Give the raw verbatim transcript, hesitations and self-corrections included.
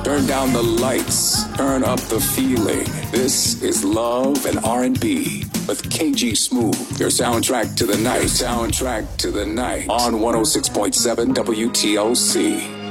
Turn down the lights. Turn up the feeling. This is Love and R and B with K G Smooth. Your soundtrack to the night. Your soundtrack to the night. On one oh six point seven W T O C.